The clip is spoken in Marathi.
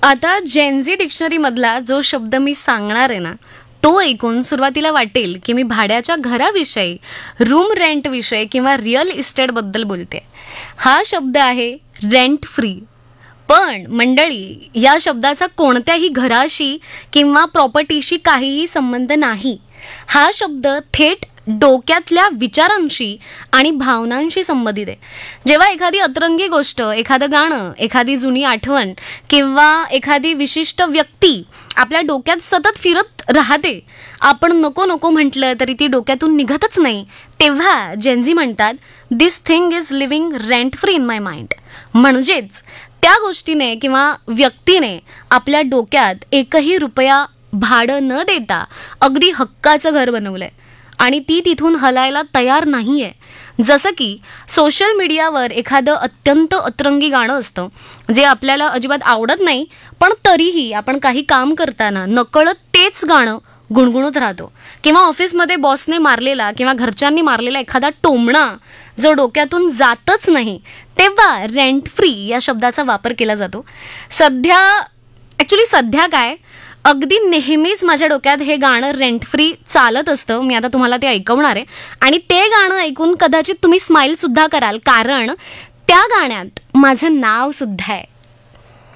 आता जेनझी डिक्शनरीमधला जो शब्द मी सांगणार आहे ना, तो ऐकून सुरुवातीला वाटेल की मी भाड्याच्या घराविषयी, रूम रेंटविषयी किंवा रिअल इस्टेटबद्दल बोलते. हा शब्द आहे रेंट फ्री. पण मंडळी, या शब्दाचा कोणत्याही घराशी किंवा प्रॉपर्टीशी काहीही संबंध नाही. हा शब्द थेट डोक्यातल्या विचारांशी आणि भावनांशी संबंधित आहे. जेव्हा एखादी अतरंगी गोष्ट, एखादं गाणं, एखादी जुनी आठवण किंवा एखादी विशिष्ट व्यक्ती आपल्या डोक्यात सतत फिरत राहते, आपण नको नको म्हटलं तरी ती डोक्यातून निघतच नाही, तेव्हा जेनझी म्हणतात दिस thing is living rent free in my mind. म्हणजेच त्या गोष्टीने किंवा व्यक्तीने आपल्या डोक्यात एकही रुपया भाडं न देता अगदी हक्काचं घर बनवलंय आणि ती तिथून हलायला तयार नाहीये. जसं की सोशल मीडियावर एखादं अत्यंत अतरंगी गाणं असतं जे आपल्याला अजिबात आवडत नाही, पण तरीही आपण काही काम करताना नकळत तेच गाणं गुणगुणत राहतो. किंवा ऑफिसमध्ये बॉसने मारलेला किंवा घरच्यांनी मारलेला एखादा टोमणा जो डोक्यातून जातच नाही, तेव्हा रेंट फ्री या शब्दाचा वापर केला जातो. सध्या काय, अगदी नेहमीच माझ्या डोक्यात हे गाणं रेंट फ्री चालत असतं. मी आता तुम्हाला ते ऐकवणार आहे आणि ते गाणं ऐकून कदाचित तुम्ही स्माईल सुद्धा कराल, कारण त्या गाण्यात माझं नाव सुद्धा आहे.